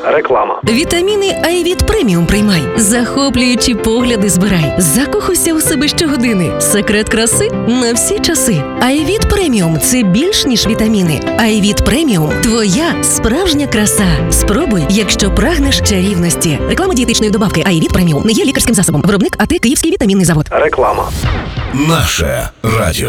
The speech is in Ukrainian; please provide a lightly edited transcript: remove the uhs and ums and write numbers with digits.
Реклама. Вітаміни Айвіт Преміум приймай. Захоплюючі погляди збирай. Закохуйся у себе щогодини. Секрет краси на всі часи. Айвіт Преміум – це більш ніж вітаміни. Айвіт Преміум – твоя справжня краса. Спробуй, якщо прагнеш чарівності. Реклама дієтичної добавки Айвіт Преміум не є лікарським засобом. Виробник АТ Київський вітамінний завод. Реклама. Наше радіо.